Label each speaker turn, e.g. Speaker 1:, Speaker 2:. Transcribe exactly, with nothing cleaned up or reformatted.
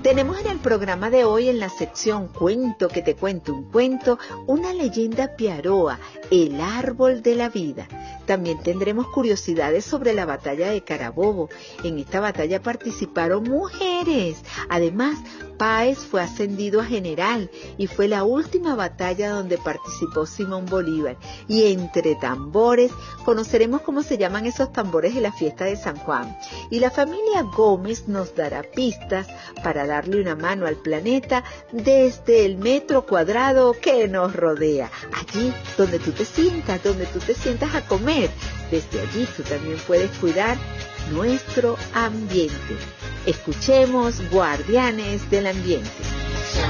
Speaker 1: Tenemos en el programa de hoy, en la sección Cuento que te cuento un cuento, una leyenda piaroa, el árbol de la vida. También tendremos curiosidades sobre la batalla de Carabobo. En esta batalla participaron mujeres. Además, Páez fue ascendido a general y fue la última batalla donde participó Simón Bolívar. Y entre tambores conoceremos cómo se llaman esos tambores de la fiesta de San Juan. Y la familia Gómez nos dará pistas para darle una mano al planeta desde el metro cuadrado que nos rodea. Allí donde tú te sientas, donde tú te sientas a comer, desde allí tú también puedes cuidar nuestro ambiente. Escuchemos Guardianes del Ambiente.